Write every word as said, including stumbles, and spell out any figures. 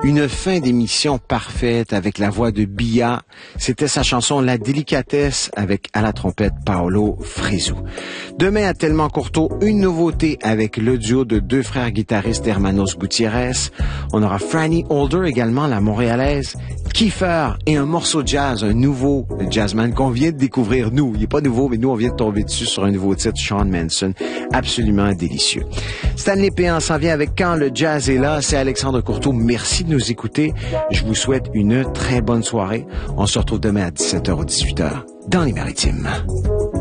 Une fin d'émission parfaite avec la voix de Bia. C'était sa chanson La Délicatesse avec à la trompette Paolo Fresu. Demain à Tellement Courteau, une nouveauté avec le duo de deux frères guitaristes Hermanos Gutiérrez. On aura Franny Holder également, la montréalaise, Kiefer et un morceau de jazz, un nouveau jazzman qu'on vient de découvrir nous. Il est pas nouveau, mais nous on vient de tomber dessus sur un nouveau titre, Sean Manson. Absolument délicieux. Stanley Péan s'en vient avec Quand le jazz est là. C'est Alexandre Courteau. Merci de nous écouter. Je vous souhaite une très bonne soirée. On se retrouve demain à dix-sept heures ou dix-huit heures dans les Maritimes.